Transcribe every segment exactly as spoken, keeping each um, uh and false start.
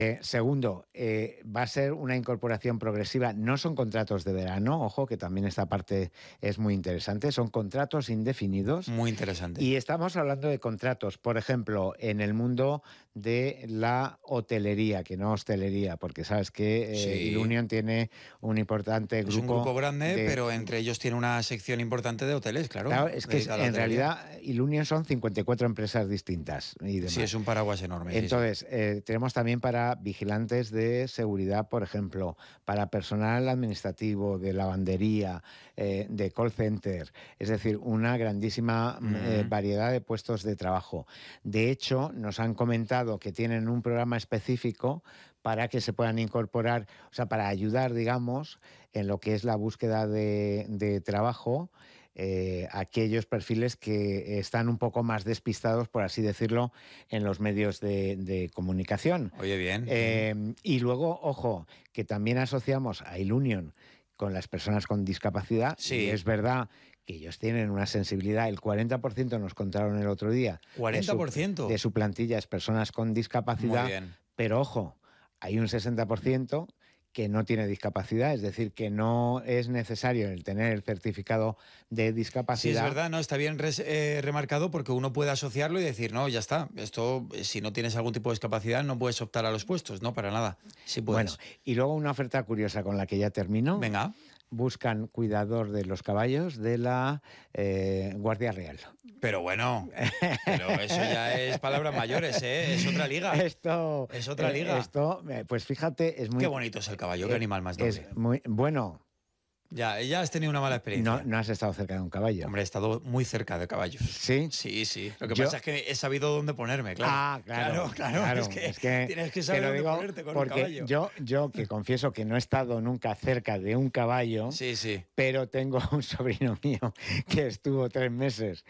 Eh, segundo, eh, va a ser una incorporación progresiva. No son contratos de verano, ojo, que también esta parte es muy interesante. Son contratos indefinidos. Muy interesante. Y estamos hablando de contratos, por ejemplo, en el mundo de la hotelería, que no hostelería, porque sabes que eh, Sí. Ilunion tiene un importante grupo. Es un grupo grande, de... pero entre ellos tiene una sección importante de hoteles, claro. Claro, es que dedicada a la en hotelería. realidad Ilunion son cincuenta y cuatro empresas distintas y demás. Sí, es un paraguas enorme. Entonces, sí, sí. eh, tenemos también para vigilantes de seguridad, por ejemplo, para personal administrativo, de lavandería, eh, de call center, es decir, una grandísima mm. eh, variedad de puestos de trabajo. De hecho, nos han comentado que tienen un programa específico para que se puedan incorporar, o sea, para ayudar, digamos, en lo que es la búsqueda de, de trabajo, Eh, aquellos perfiles que están un poco más despistados, por así decirlo, en los medios de, de comunicación. Oye, bien. Eh, y luego, ojo, que también asociamos a Ilunion con las personas con discapacidad. Sí. Y es verdad que ellos tienen una sensibilidad, el cuarenta por ciento nos contaron el otro día. ¿cuarenta por ciento? De su, de su plantilla es personas con discapacidad. Muy bien. Pero ojo, hay un sesenta por ciento que no tiene discapacidad, es decir, que no es necesario el tener el certificado de discapacidad. Sí, es verdad, no, está bien res, eh, remarcado porque uno puede asociarlo y decir, no, ya está, esto, si no tienes algún tipo de discapacidad no puedes optar a los puestos, no, para nada, sí puedes. Bueno, y luego una oferta curiosa con la que ya termino. Venga. Buscan cuidador de los caballos de la eh, Guardia Real. Pero bueno, pero eso ya es palabras mayores, ¿eh? Es otra liga. Esto es otra liga. Eh, esto, pues fíjate, es muy... Qué bonito es el caballo, qué eh, animal más noble. Es muy bueno. Ya, ya has tenido una mala experiencia. No, no has estado cerca de un caballo. Hombre, he estado muy cerca de caballos. ¿Sí? Sí, sí. Lo que Yo... pasa es que he sabido dónde ponerme, claro. Ah, claro. Claro, claro. claro. Es, que es que tienes que saber te lo dónde digo ponerte con porque un caballo. Yo, yo, que confieso que no he estado nunca cerca de un caballo, sí, sí. pero tengo un sobrino mío que estuvo tres meses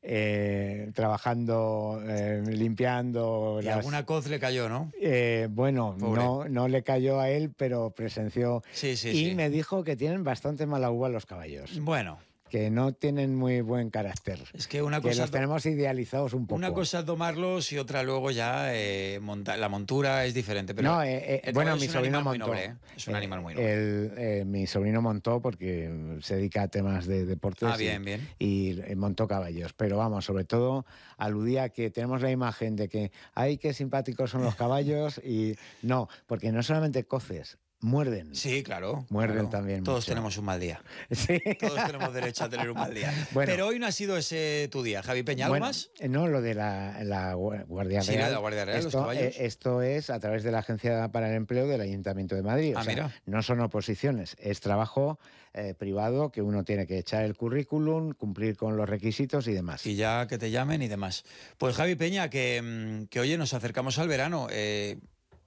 eh, trabajando, eh, limpiando... Y las... alguna coz le cayó, ¿no? Eh, bueno, no, no le cayó a él, pero presenció... Sí, sí, y sí. me dijo que tienen bastante mala uva los caballos. Bueno. Que no tienen muy buen carácter. Es que una que cosa... los tenemos idealizados un poco. Una cosa es domarlos y otra luego ya eh, monta, la montura es diferente. Pero no, eh, eh, bueno, mi sobrino montó. Noble, ¿eh? Es un eh, animal muy noble. El, eh, mi sobrino montó porque se dedica a temas de deportes. Ah, bien, y, bien. Y eh, montó caballos. Pero vamos, sobre todo aludía a que tenemos la imagen de que, ay, qué simpáticos son los caballos. Y no, porque no solamente coces, muerden. Sí, claro. Muerden claro. también Todos mucho. tenemos un mal día. Sí. Todos tenemos derecho a tener un mal día. Bueno, pero hoy no ha sido ese tu día, Javi Peña. ¿Algo bueno, más? No, lo de la, la Guardia Real. Sí, la, la Guardia Real, esto, los caballos. Eh, esto es a través de la Agencia para el Empleo del Ayuntamiento de Madrid. Ah, o sea, mira. No son oposiciones, es trabajo eh, privado que uno tiene que echar el currículum, cumplir con los requisitos y demás. Y ya que te llamen y demás. Pues Javi Peña, que, que oye, nos acercamos al verano. Eh,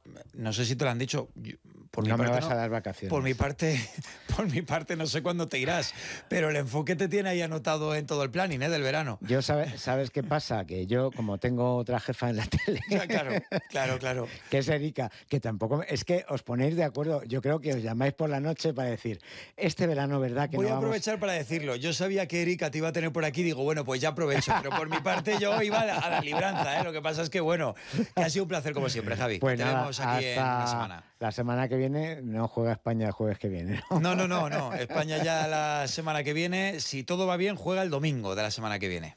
no sé si te lo han dicho. Por no mi me parte, vas no. a dar vacaciones. Por mi parte, por mi parte no sé cuándo te irás, pero el enfoque te tiene ahí anotado en todo el planning, ¿eh? Del verano. Yo sabe, ¿sabes qué pasa? Que yo, como tengo otra jefa en la tele... Ya, claro, claro, claro. Que es Erika, que tampoco... Es que os ponéis de acuerdo, yo creo que os llamáis por la noche para decir, este verano, ¿verdad? Que Voy no a aprovechar vamos... para decirlo. Yo sabía que Erika te iba a tener por aquí, digo, bueno, pues ya aprovecho, pero por mi parte yo iba a la libranza, ¿eh? Lo que pasa es que, bueno, que ha sido un placer como siempre, Javi. Pues te nada, vemos aquí en una semana. La semana que viene no juega España el jueves que viene, ¿no? No, no, no, no. España ya la semana que viene, si todo va bien, juega el domingo de la semana que viene.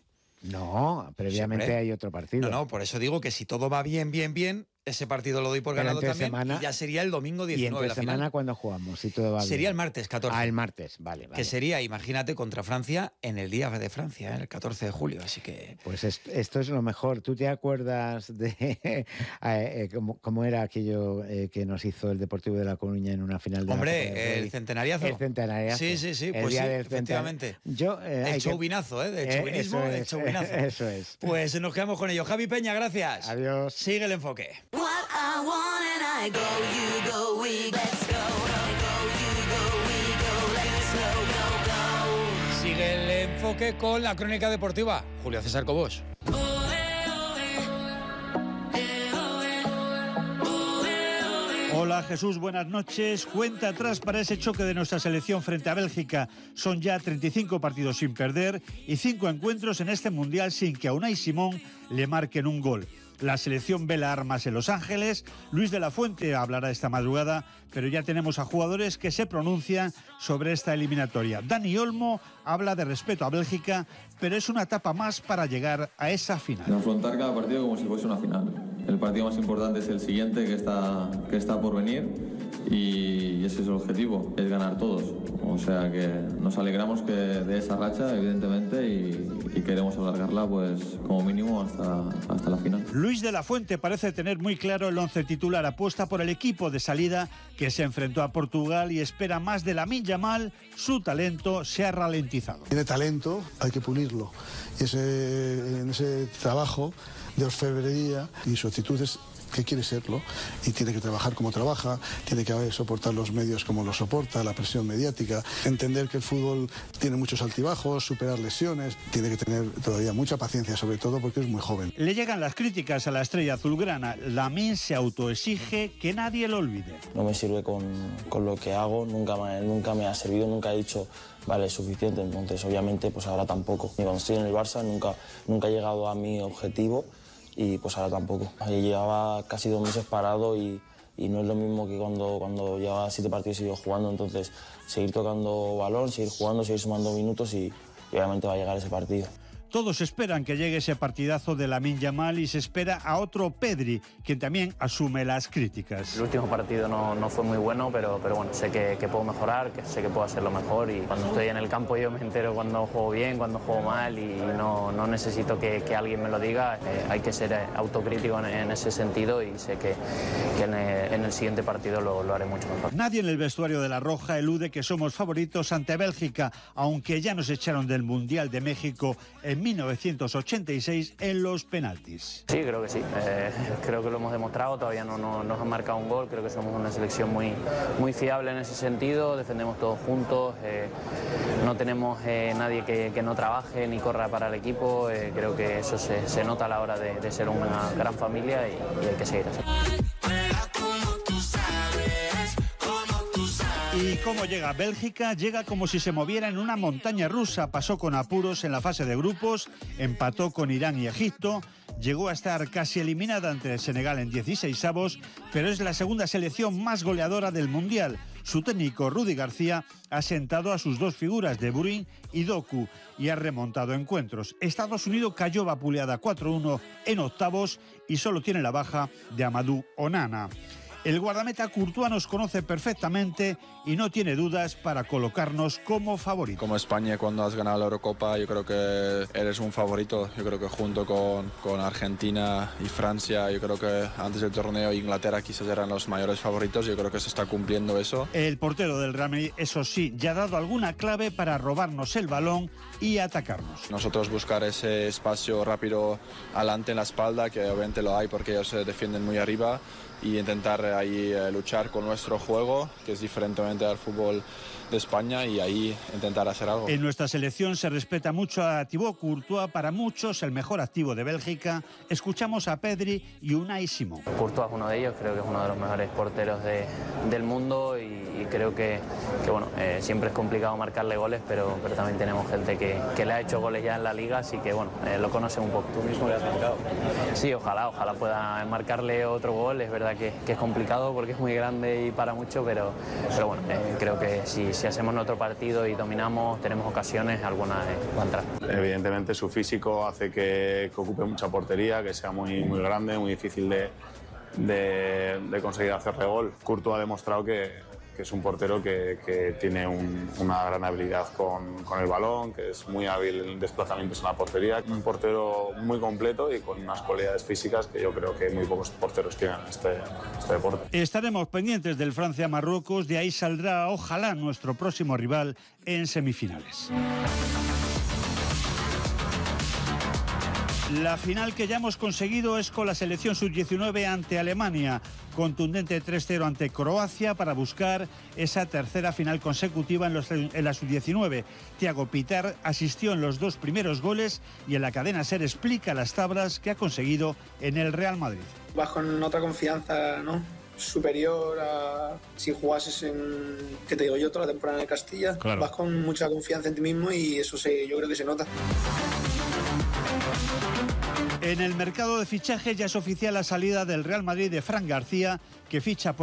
No, previamente Siempre. hay otro partido. No, no, por eso digo que si todo va bien, bien, bien, ese partido lo doy por Pero ganado entre también semana, y ya sería el domingo diecinueve ¿Y entre la semana final. cuándo jugamos? Si todo va bien. Sería el martes catorce. Ah, el martes, vale, vale. Que sería, imagínate, contra Francia en el día de Francia, ¿eh? El catorce de julio, así que... Pues esto, esto es lo mejor. ¿Tú te acuerdas de eh, eh, cómo, cómo era aquello eh, que nos hizo el Deportivo de La Coruña en una final de Hombre, la Copa del Rey? el centenariazo. El centenariazo. Sí, sí, sí, el pues día sí, del efectivamente. Yo, eh, el hay chauvinazo, que... ¿eh? Del Eh, chauvinismo, eso el es, chauvinazo. Eso es. Pues nos quedamos con ello. Javi Peña, gracias. Adiós. Sigue el enfoque. What I want and I go, you go, we let's go, go, you go, we go, let's go, go, go. Sigue el enfoque con la crónica deportiva. Julio César Cobos. Hola Jesús, buenas noches. Cuenta atrás para ese choque de nuestra selección frente a Bélgica. Son ya treinta y cinco partidos sin perder y cinco encuentros en este Mundial sin que a Unai Simón le marquen un gol. La selección ve las armas en Los Ángeles. Luis de la Fuente hablará esta madrugada, pero ya tenemos a jugadores que se pronuncian sobre esta eliminatoria. Dani Olmo habla de respeto a Bélgica, pero es una etapa más para llegar a esa final. De afrontar cada partido como si fuese una final. El partido más importante es el siguiente que está, que está por venir y ese es el objetivo, es ganar todos. O sea que nos alegramos que de esa racha, evidentemente, y, y queremos alargarla pues como mínimo hasta, hasta la final. Luis de la Fuente parece tener muy claro el once titular. Apuesta por el equipo de salida que se enfrentó a Portugal y espera más de Lamine Yamal. Su talento se ha ralentizado. Tiene talento, hay que pulirlo. Y ese, en ese trabajo de orfebrería y su actitud es que quiere serlo y tiene que trabajar como trabaja, tiene que soportar los medios como los soporta, la presión mediática, entender que el fútbol tiene muchos altibajos, superar lesiones, tiene que tener todavía mucha paciencia, sobre todo porque es muy joven. Le llegan las críticas a la estrella azulgrana. Lamine se autoexige que nadie lo olvide. No me sirve con, con lo que hago, nunca me, nunca me ha servido, nunca he dicho vale, es suficiente, entonces obviamente pues ahora tampoco. Y cuando estoy en el Barça nunca, nunca he llegado a mi objetivo y pues ahora tampoco. Llevaba casi dos meses parado y, y no es lo mismo que cuando, cuando llevaba siete partidos y yo jugando, entonces seguir tocando balón, seguir jugando, seguir sumando minutos y, y obviamente va a llegar ese partido. Todos esperan que llegue ese partidazo de Lamine Yamal y se espera a otro Pedri, quien también asume las críticas. El último partido no, no fue muy bueno, pero, pero bueno, sé que, que puedo mejorar, que sé que puedo hacerlo mejor y cuando estoy en el campo yo me entero cuando juego bien, cuando juego mal y no, no necesito que, que alguien me lo diga. Eh, hay que ser autocrítico en, en ese sentido y sé que, que en, el, en el siguiente partido lo, lo haré mucho mejor. Nadie en el vestuario de la Roja elude que somos favoritos ante Bélgica, aunque ya nos echaron del Mundial de México en mil novecientos ochenta y seis en los penaltis. Sí, creo que sí. Eh, creo que lo hemos demostrado. Todavía no, no nos han marcado un gol. Creo que somos una selección muy, muy fiable en ese sentido. Defendemos todos juntos. Eh, no tenemos eh, nadie que, que no trabaje ni corra para el equipo. Eh, creo que eso se, se nota a la hora de, de ser una gran familia y, y hay que seguir así. ¿Y cómo llega Bélgica? Llega como si se moviera en una montaña rusa. Pasó con apuros en la fase de grupos, empató con Irán y Egipto, llegó a estar casi eliminada ante el Senegal en dieciseisavos, pero es la segunda selección más goleadora del Mundial. Su técnico, Rudy García, ha sentado a sus dos figuras, De Bruyne y Doku, y ha remontado encuentros. Estados Unidos cayó vapuleada cuatro uno en octavos y solo tiene la baja de Amadou Onana. El guardameta Courtois nos conoce perfectamente y no tiene dudas para colocarnos como favorito. Como España, cuando has ganado la Eurocopa, yo creo que eres un favorito. Yo creo que junto con, con Argentina y Francia, yo creo que antes del torneo Inglaterra quizás eran los mayores favoritos. Yo creo que se está cumpliendo eso. El portero del Real Madrid, eso sí, ya ha dado alguna clave para robarnos el balón y atacarnos. Nosotros buscar ese espacio rápido adelante en la espalda, que obviamente lo hay porque ellos se defienden muy arriba, y intentar ahí eh, luchar con nuestro juego, que es diferentemente al fútbol de España, y ahí intentar hacer algo. En nuestra selección se respeta mucho a Thibaut Courtois, para muchos el mejor activo de Bélgica. Escuchamos a Pedri y Unai Simón. Courtois es uno de ellos, creo que es uno de los mejores porteros de, del mundo y, y creo que, que bueno, eh, siempre es complicado marcarle goles, pero, pero también tenemos gente que, que le ha hecho goles ya en la liga, así que bueno, eh, lo conoce un poco. ¿Tú mismo le has marcado? Sí, ojalá, ojalá pueda marcarle otro gol. Es verdad que, que es complicado porque es muy grande y para mucho, pero, pero bueno, eh, creo que si, si hacemos nuestro partido y dominamos, tenemos ocasiones, alguna eh, va a entrar. Evidentemente su físico hace que, que ocupe mucha portería, que sea muy, muy grande, muy difícil de, de, de conseguir hacerle gol. Courtois ha demostrado que que es un portero que, que tiene un, una gran habilidad con, con el balón, que es muy hábil en desplazamientos en la portería, un portero muy completo y con unas cualidades físicas que yo creo que muy pocos porteros tienen en este, este deporte. Estaremos pendientes del Francia-Marruecos, de ahí saldrá ojalá nuestro próximo rival en semifinales. La final que ya hemos conseguido es con la selección sub diecinueve ante Alemania, contundente tres cero ante Croacia para buscar esa tercera final consecutiva en, los, en la sub diecinueve. Thiago Pitart asistió en los dos primeros goles y en la cadena SER explica las tablas que ha conseguido en el Real Madrid. Vas con otra confianza, ¿no?, superior a si jugases en, ¿qué te digo yo?, toda la temporada en el Castilla. Claro. Vas con mucha confianza en ti mismo y eso se, yo creo que se nota. El En el mercado de fichajes ya es oficial la salida del Real Madrid de Fran García, que ficha por